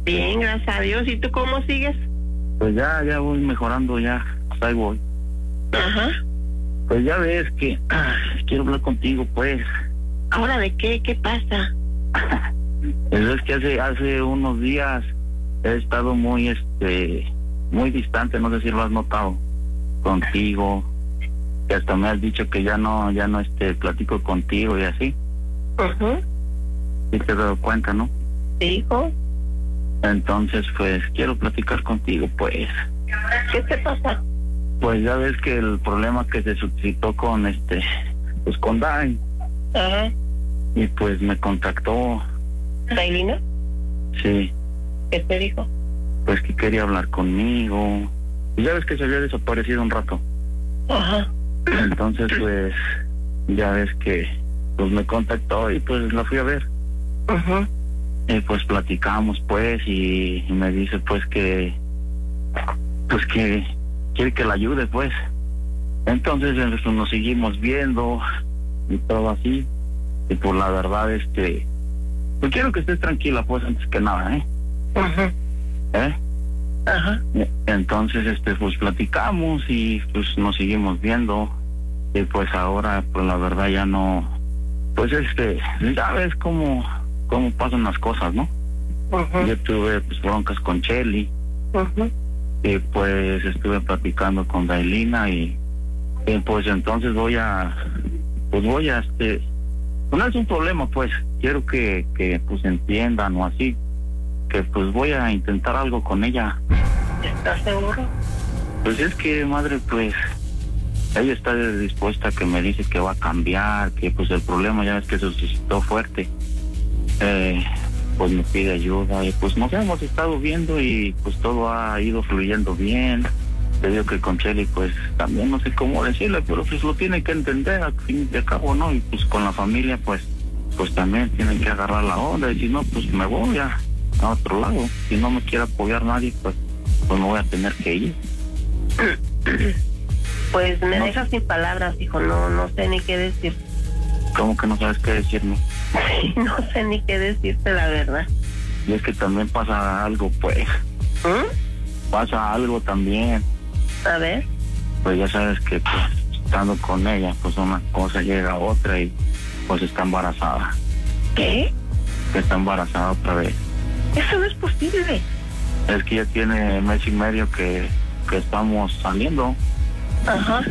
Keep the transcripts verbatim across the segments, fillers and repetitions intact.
Bien, gracias a Dios. ¿Y tú cómo sigues? Pues ya, ya voy mejorando, ya, hasta ahí voy. Ajá. Pues ya ves que ah, quiero hablar contigo, pues. ¿Ahora de qué? ¿Qué pasa? Pues es que hace, hace unos días he estado muy, este, muy distante, no sé si lo has notado, contigo, que hasta me has dicho que ya no, ya no, este, platico contigo y así. Ajá. Sí te he dado cuenta, ¿no? Sí, hijo. Entonces, pues, quiero platicar contigo, pues. ¿Qué te pasa? Pues ya ves que el problema que se suscitó con, este, pues con Dai, Ajá. y pues me contactó, ¿Dailina? sí, ¿Qué te dijo? pues que quería hablar conmigo. Y ya ves que se había desaparecido un rato. Ajá. Entonces, pues, ya ves que, pues me contactó y pues la fui a ver. Ajá. Y pues platicamos, pues, y, y me dice, pues, que, pues, que quiere que la ayude, pues. Entonces, pues, nos seguimos viendo y todo así. Y pues, la verdad, este, pues quiero que estés tranquila, pues, antes que nada, ¿eh? Ajá. ¿Eh? Ajá. Entonces, este, pues, platicamos y, pues, nos seguimos viendo. Y pues, ahora, pues, la verdad, ya no, pues, este, ya ves cómo, cómo pasan las cosas, ¿no? Ajá. Yo tuve, pues, broncas con Chely. Ajá. Y pues estuve platicando con Dailina y, y pues entonces voy a, pues voy a, este, no es un problema, pues, quiero que, que pues entiendan o así, que pues voy a intentar algo con ella. ¿Estás seguro? Pues es que, madre, pues, ella está dispuesta, que me dice que va a cambiar, que pues el problema ya es que se suscitó fuerte. Eh, pues me pide ayuda y pues nos hemos estado viendo y pues todo ha ido fluyendo bien. Te digo que con Chely pues también no sé cómo decirle, pero pues lo tiene que entender al fin y al cabo, ¿no? Y pues con la familia pues pues también tienen que agarrar la onda y si no pues me voy a, a otro lado. Si no me quiere apoyar nadie pues pues me voy a tener que ir. Pues me No. dejas sin palabras, hijo. No, no sé ni qué decir. ¿Cómo que no sabes qué decirme? No sé ni qué decirte, la verdad. Y es que también pasa algo, pues, ¿Mm? pasa algo también. A ver. Pues ya sabes que pues estando con ella pues una cosa llega a otra y pues está embarazada. ¿Qué? Que está embarazada otra vez. Eso no es posible. Es que ya tiene mes y medio que, que estamos saliendo. Ajá.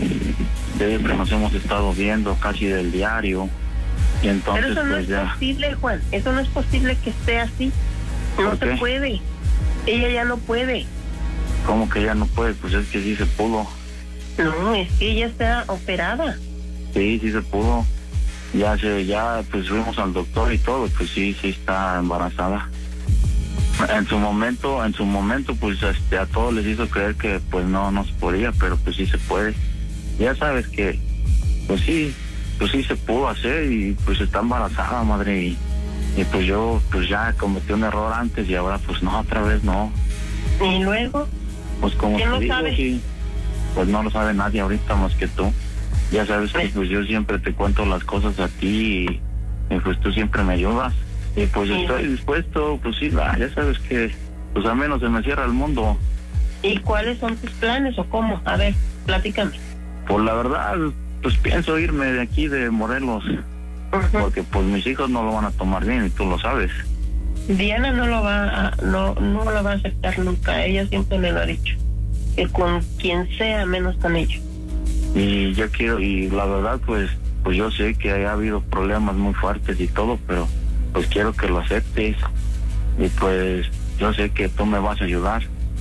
Te digo que nos hemos estado viendo casi del diario. Y entonces Pero eso no pues es ya. posible, Juan. Eso no es posible que esté así. No ¿Por se qué? puede. Ella ya no puede. ¿Cómo que ya no puede? Pues es que sí se pudo. No, es que ella está operada. Sí, sí se pudo. Ya se, ya pues fuimos al doctor y todo, pues sí, sí está embarazada. En su momento, en su momento, pues este, a todos les hizo creer que pues no, no se podía, pero pues sí se puede. Ya sabes que, pues sí, pues sí se pudo hacer y pues está embarazada, madre, y, y pues yo pues ya cometí un error antes y ahora pues no, otra vez no. Y luego, Pues como ¿quién te lo digo, sabe? sí, pues no lo sabe nadie ahorita más que tú. Ya sabes que pues yo siempre te cuento las cosas a ti y, y pues tú siempre me ayudas. Y pues Sí. estoy dispuesto, pues sí, va, ya sabes que pues al menos se me cierra el mundo. ¿y cuáles son tus planes o cómo? A ver, platícame. Pues la verdad, pues pienso irme de aquí de Morelos, Ujú. porque pues mis hijos no lo van a tomar bien y tú lo sabes. Diana no lo va a, no, no lo va a aceptar nunca. Ella siempre me lo ha dicho. Que con quien sea, menos con ella. Y yo quiero, y la verdad pues pues yo sé que ha habido problemas muy fuertes y todo, pero pues quiero que lo aceptes y pues yo sé que tú me vas a ayudar,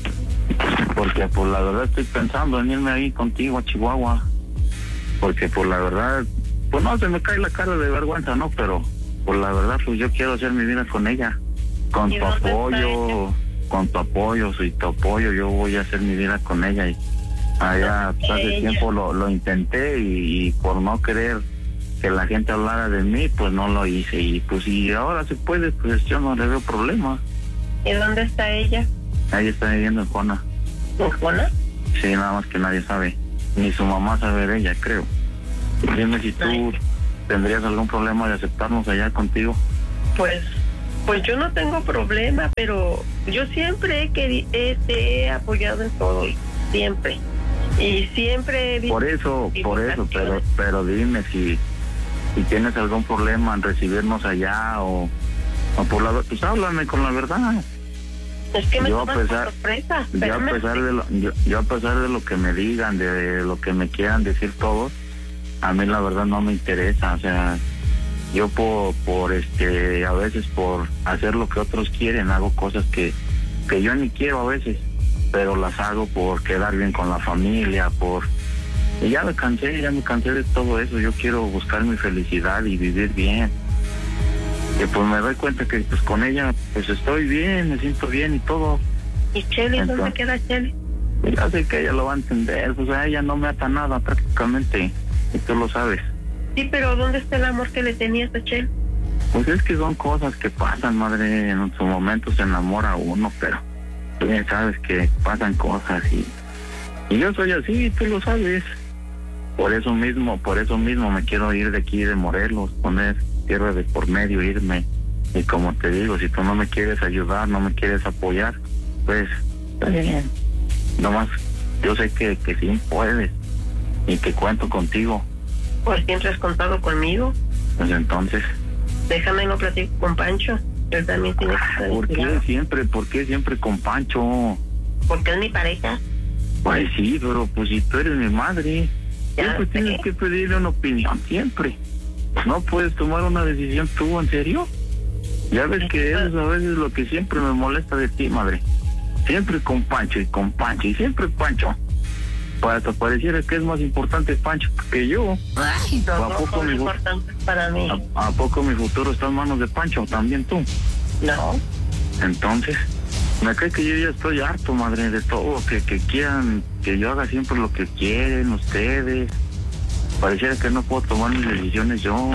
porque pues la verdad estoy pensando en irme ahí contigo a Chihuahua, porque pues la verdad, pues no se me cae la cara de vergüenza, ¿no? Pero pues la verdad pues yo quiero hacer mi vida con ella, con ¿Y tu dónde está apoyo, ella? con tu apoyo, y tu apoyo yo voy a hacer mi vida con ella. Y allá pues, hace Ella. tiempo lo, lo intenté y, y por no querer que la gente hablara de mí, pues no lo hice. Y pues si ahora se puede, pues yo no le veo problema. ¿Y dónde está ella? Ella está viviendo en Juana. ¿En Juana? Sí, nada más que nadie sabe. Ni su mamá sabe de ella, creo. Dime si tú Ay. tendrías algún problema de aceptarnos allá contigo. Pues Pues yo no tengo problema, pero yo siempre he querido, he, te he apoyado en todo, siempre. Y siempre he visto... Por eso, por eso, pero, pero dime si, si tienes algún problema en recibirnos allá o, o por la... Pues háblame con la verdad. Es que me yo tomas a pesar, por sorpresa. Yo a, pesar de lo, yo, yo a pesar de lo que me digan, de lo que me quieran decir todos, a mí la verdad no me interesa. O sea, yo por, por este, a veces por hacer lo que otros quieren, hago cosas que, que yo ni quiero a veces, pero las hago por quedar bien con la familia, por... Y ya me cansé, ya me cansé de todo eso. Yo quiero buscar mi felicidad y vivir bien. Y pues me doy cuenta que pues con ella pues estoy bien, me siento bien y todo. ¿Y Chely? Entonces, ¿dónde queda Chely? Ya sé que ella lo va a entender, pues a ella no me ata nada prácticamente, y tú lo sabes. Sí, pero ¿dónde está el amor que le tenías a Chely? Pues es que son cosas que pasan, madre, en su momento se enamora uno, pero tú ya sabes que pasan cosas y, y yo soy así, tú lo sabes. Por eso mismo, por eso mismo me quiero ir de aquí, de Morelos, poner tierra de por medio, irme. Y como te digo, si tú no me quieres ayudar, no me quieres apoyar, pues está bien. Nomás, yo sé que, que sí puedes y que cuento contigo. Pues siempre has contado conmigo. Pues entonces... Déjame no platico con Pancho. Él también tiene que estar ¿Por qué siempre, por qué siempre con Pancho? Porque es mi pareja. Pues sí, pero pues si tú eres mi madre, siempre tienes que pedirle una opinión, siempre. No puedes tomar una decisión tú, ¿en serio? Ya ves que eso es a veces lo que siempre me molesta de ti, madre. Siempre con Pancho y con Pancho y siempre Pancho. Para que pareciera que es más importante Pancho que yo. Ay, no, ¿A poco no mi importante para mí? ¿A, ¿A poco mi futuro está en manos de Pancho? ¿También tú? No. Entonces, me cae que yo ya estoy harto, madre, de todo, que, que quieran que yo haga siempre lo que quieren ustedes. Pareciera que no puedo tomar mis decisiones yo.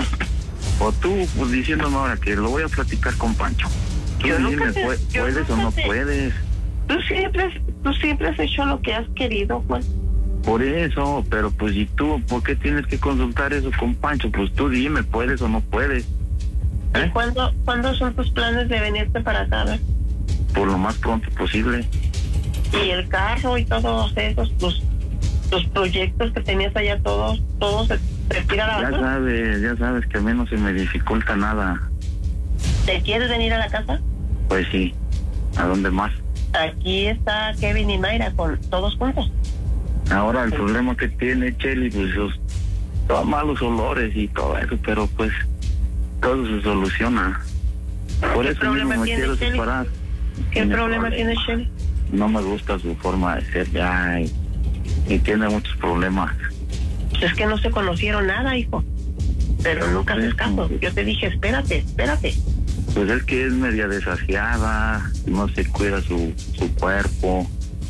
O tú, pues diciéndome ahora que lo voy a platicar con Pancho. Tú Yo dime, nunca te- ¿puedes yo o nunca no te- puedes? Tú siempre, tú siempre has hecho lo que has querido, Juan. Por eso, pero pues y tú, ¿por qué tienes que consultar eso con Pancho? Pues tú dime, ¿puedes o no puedes? ¿Y ¿Eh? cuándo, cuándo son tus planes de venirte para acá? ¿Ver? Por lo más pronto posible. Y el carro y todos esos, tus, tus proyectos que tenías allá, todos, todos se, se tiran a la Ya basura. sabes, ya sabes que a mí no se me dificulta nada. ¿Te quieres venir a la casa? Pues sí, ¿a dónde más? Aquí está Kevin y Mayra con todos juntos. Ahora el problema que tiene Chely, pues los todos malos olores y todo eso, pero pues todo se soluciona. Por ¿Qué eso problema mismo me tiene quiero Chely? separar. ¿Qué Tiene problema tiene problemas. Chely? No me gusta su forma de ser ya y, y tiene muchos problemas. Es que no se conocieron nada, hijo. Pero nunca haces caso. Yo te dije, espérate, espérate. Pues es que es media desafiada, no se cuida su, su cuerpo,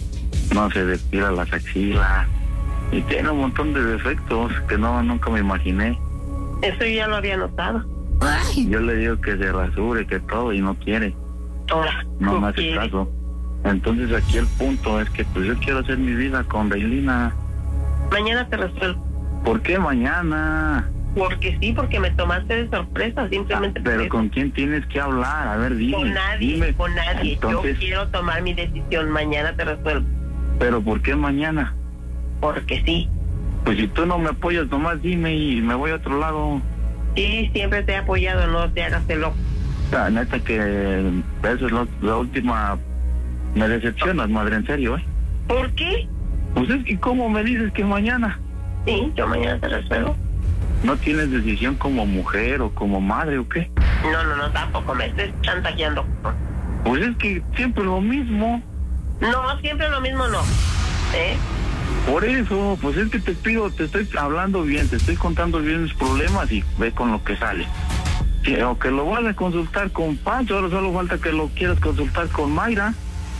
no se depila las axilas y tiene un montón de defectos que no nunca me imaginé. Eso yo ya lo había notado. Yo le digo que se rasure, que todo, y no quiere, Ahora, no tú me hace quieres. caso. Entonces aquí el punto es que pues yo quiero hacer mi vida con Reilina. Mañana te resuelvo. ¿Por qué mañana? Porque sí, porque me tomaste de sorpresa, simplemente. Ah, pero por eso. ¿con quién tienes que hablar? A ver, dime. Con nadie, dime. con nadie. Entonces, Yo quiero tomar mi decisión. Mañana te resuelvo. ¿pero por qué mañana? Porque sí. Pues si tú no me apoyas, nomás dime y me voy a otro lado. Sí, siempre te he apoyado, no te hagas el loco. La neta que esa es la, la última... Me decepcionas, madre, en serio, ¿eh? ¿Por qué? Pues es que ¿cómo me dices que mañana? Sí, yo mañana te resuelvo. ¿No tienes decisión como mujer o como madre o qué? No, no, no, tampoco me estés chantajeando. Pues es que siempre lo mismo. No, siempre lo mismo no. ¿Eh? Por eso, pues es que te pido, te estoy hablando bien, te estoy contando bien mis problemas y ve con lo que sale. Sí, o que lo vas a consultar con Pancho, ahora solo falta que lo quieras consultar con Mayra.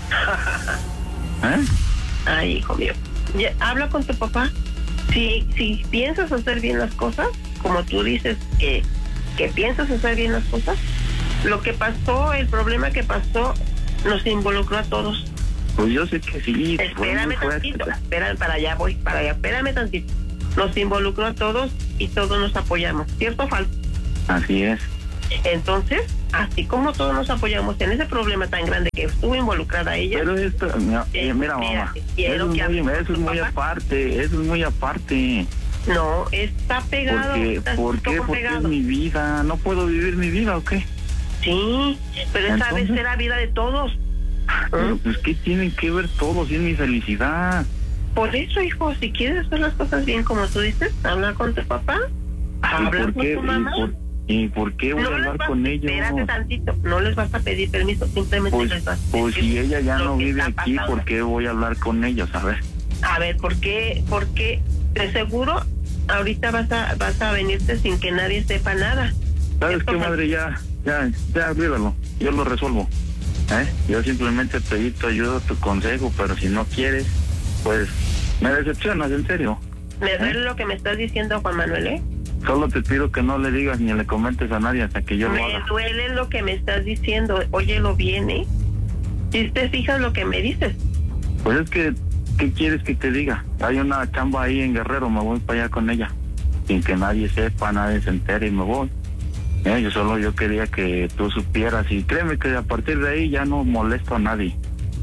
¿Eh? Ay, hijo mío. Ya, habla con tu papá. Si, si piensas hacer bien las cosas, como tú dices que, que piensas hacer bien las cosas, lo que pasó, el problema que pasó, nos involucró a todos. Pues yo sé que sí. fue Espérame muy fuerte. tantito, espera, para allá voy, para allá, espérame tantito. Nos involucró a todos y todos nos apoyamos, ¿cierto o falso? Así es. Entonces, así como todos nos apoyamos en ese problema tan grande que estuvo involucrada ella. Pero esto, mira, eh, mira mamá, quiero eso, que es muy, eso es muy papá. aparte, eso es muy aparte. No, está pegado. ¿Por qué? Está ¿Por un qué? poco Porque pegado. es mi vida, ¿no puedo vivir mi vida o qué? Sí, pero esa ¿Entonces? vez era la vida de todos. Pero ¿Mm? pues ¿qué tienen que ver todos? Si es mi felicidad. Por eso, hijo, si quieres hacer las cosas bien como tú dices, habla con tu papá, ¿Y habla por con qué? tu ¿Y mamá. por, y por qué voy No a les hablar vas, con ellos? espérate tantito, no les vas a pedir permiso, simplemente Pues, les vas a pues decir si ella ya lo no que vive está aquí, pasando. ¿por qué voy a hablar con ellos? A ver. A ver, ¿por qué? Porque de seguro ahorita vas a vas a venirte sin que nadie sepa nada. ¿Sabes Esto qué, fue- madre? Ya, ya, ya, olvídalo. Yo lo resuelvo. ¿Eh? Yo simplemente pedí tu ayuda, tu consejo, pero si no quieres, pues me decepcionas, en serio. Me duele lo que me estás diciendo, Juan Manuel, ¿eh? Solo te pido que no le digas ni le comentes a nadie hasta que yo lo Me haga. duele lo que me estás diciendo, óyelo bien, ¿eh? Si te fijas lo que me dices. Pues es que, ¿qué quieres que te diga? Hay una chamba ahí en Guerrero, me voy para allá con ella. Sin que nadie sepa, nadie se entere y me voy. Eh, yo solo yo quería que tú supieras y créeme que a partir de ahí ya no molesto a nadie.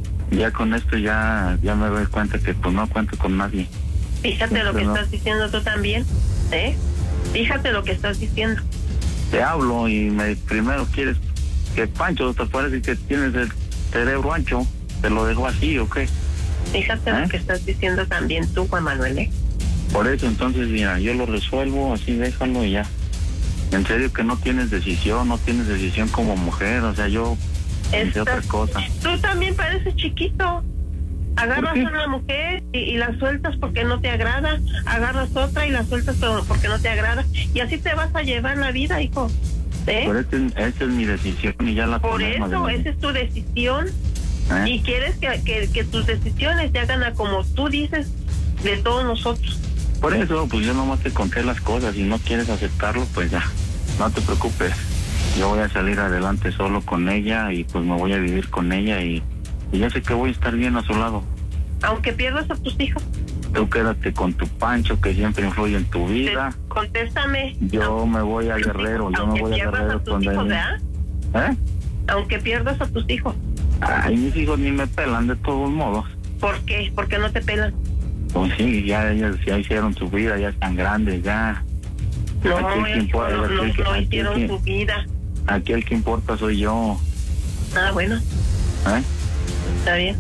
Ya con esto ya ya me doy cuenta que pues no cuento con nadie. Fíjate lo que Pero- estás diciendo tú también, ¿eh? Fíjate lo que estás diciendo. Te hablo y me primero quieres que Pancho, te parece que tienes el cerebro ancho, te lo dejo así o qué. Fíjate ¿Eh? lo que estás diciendo también tú, Juan Manuel, ¿eh? Por eso entonces mira, yo lo resuelvo, así déjalo y ya. En serio que no tienes decisión, no tienes decisión como mujer, o sea, yo pensé otra Estás- cosa. Tú también pareces chiquito. Agarras ¿Por qué? a una mujer y, y la sueltas porque no te agrada, agarras otra y la sueltas por- porque no te agrada, y así te vas a llevar la vida, hijo. ¿Eh? Pero esta es, esta es mi decisión y ya la Por tomé, eso, madre. esa es tu decisión. ¿Eh? Y quieres que, que, que tus decisiones se hagan a como tú dices de todos nosotros. Por eso, pues yo nomás te conté las cosas y no quieres aceptarlo, pues ya, no te preocupes. Yo voy a salir adelante solo con ella y pues me voy a vivir con ella y, y ya sé que voy a estar bien a su lado. Aunque pierdas a tus hijos. Tú quédate con tu Pancho que siempre influye en tu vida. Te- contéstame. Yo me voy a Guerrero, yo me Aunque voy a pierdas Guerrero a tus con hijos, él. ¿verdad? ¿Eh? Aunque pierdas a tus hijos. Ay, mis hijos ni me pelan de todos modos. ¿Por qué? ¿Por qué no te pelan? Pues sí, ya ellos ya hicieron su vida, ya están grandes, ya. No, Aquí el que hijo, importa- no, no, aquí el que- no aquí el hicieron que- su vida. Aquí el que importa soy yo. Ah, bueno, ¿Eh? está bien.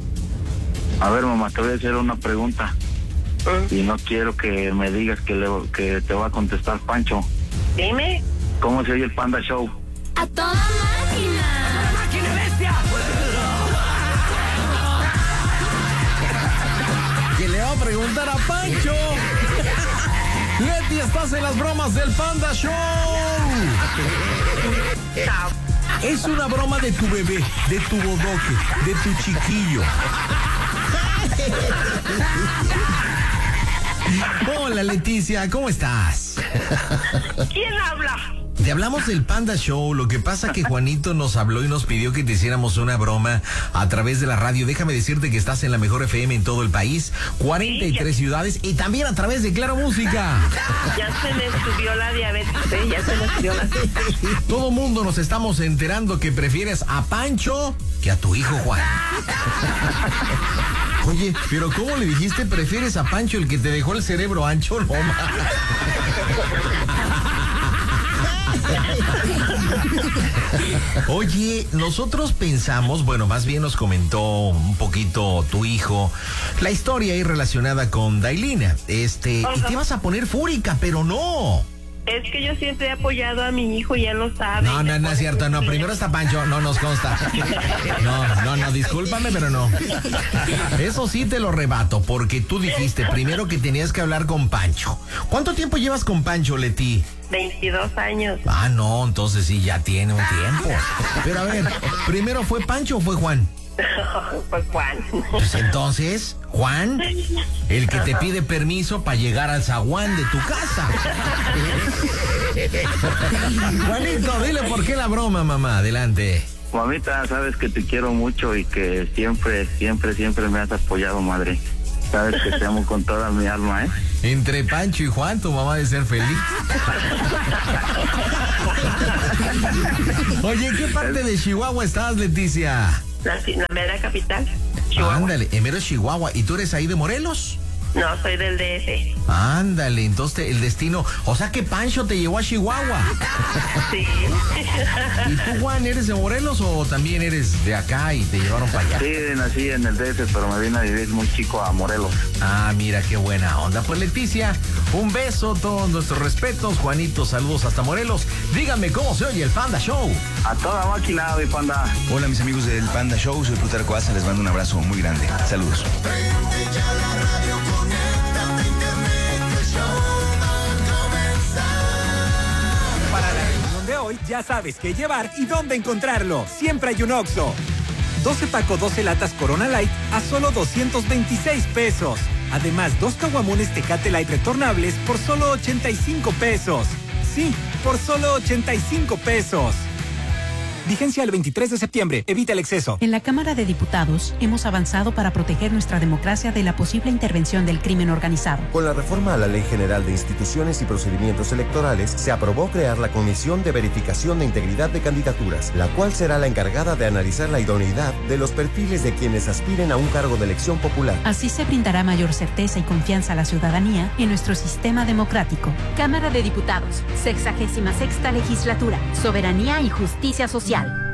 A ver, mamá, te voy a hacer una pregunta. Mm. Y no quiero que me digas que, le, que te va a contestar Pancho. Dime. ¿Cómo se oye el Panda Show? ¡A toda máquina! ¡Máquina bestia! Que le va a preguntar a Pancho. Leti, estás en las bromas del Panda Show. Chao. Es una broma de tu bebé, de tu bodoque, de tu chiquillo. Hola Leticia, ¿cómo estás? ¿Quién habla? Te hablamos del Panda Show. Lo que pasa que Juanito nos habló y nos pidió que te hiciéramos una broma a través de la radio. Déjame decirte que estás en la mejor F M en todo el país, cuarenta y tres ciudades y también a través de Claro Música. Ya se me subió la diabetes, ¿eh? Ya se me subió la... Todo mundo nos estamos enterando que prefieres a Pancho que a tu hijo Juan. Oye, pero ¿cómo le dijiste prefieres a Pancho, el que te dejó el cerebro ancho? No, ma. Oye, nosotros pensamos, bueno, más bien nos comentó un poquito tu hijo la historia ahí relacionada con Dailina. Este, y te ibas a poner fúrica, pero no. Es que yo siempre he apoyado a mi hijo y él lo sabe. No, no, no es cierto, no, primero está Pancho, no nos consta. No, no, no, discúlpame, pero no. Eso sí te lo rebato, porque tú dijiste primero que tenías que hablar con Pancho. ¿Cuánto tiempo llevas con Pancho, Leti? veintidós años. Ah, no, entonces sí, ya tiene un tiempo. Pero a ver, ¿primero fue Pancho o fue Juan? Pues Juan. Pues entonces, Juan, el que te pide permiso para llegar al zaguán de tu casa. Juanito, dile por qué la broma, mamá. Adelante. Mamita, sabes que te quiero mucho y que siempre, siempre, siempre me has apoyado, madre. Sabes que te amo con toda mi alma, ¿eh? Entre Pancho y Juan, tu mamá debe ser feliz. Oye, ¿en qué parte de Chihuahua estás, Leticia? La, la mera capital, Chihuahua. Ándale, en mero Chihuahua. ¿Y tú eres ahí de Morelos? No, soy del D F. Ándale, entonces el destino... O sea que Pancho te llevó a Chihuahua. Sí. ¿Y tú, Juan, eres de Morelos o también eres de acá y te llevaron para allá? Sí, nací en el D F, pero me vine a vivir muy chico a Morelos. Ah, mira, qué buena onda. Pues, Leticia, un beso, todos nuestros respetos. Juanito, saludos hasta Morelos. Díganme cómo se oye el Panda Show. A toda máquina, mi Panda. Hola, mis amigos del Panda Show, soy Plutarco Asa, les mando un abrazo muy grande. Saludos. Para la reunión de hoy, ya sabes qué llevar y dónde encontrarlo. Siempre hay un Oxxo. doce paco, doce latas Corona Light a solo doscientos veintiséis pesos. Además, dos caguamones Tecate Light retornables por solo ochenta y cinco pesos. Sí, por solo ochenta y cinco pesos. Vigencia el veintitrés de septiembre. Evita el exceso. En la Cámara de Diputados hemos avanzado para proteger nuestra democracia de la posible intervención del crimen organizado. Con la reforma a la Ley General de Instituciones y Procedimientos Electorales, se aprobó crear la Comisión de Verificación de Integridad de Candidaturas, la cual será la encargada de analizar la idoneidad de los perfiles de quienes aspiren a un cargo de elección popular. Así se brindará mayor certeza y confianza a la ciudadanía en nuestro sistema democrático. Cámara de Diputados, sexagésima sexta legislatura, soberanía y justicia social.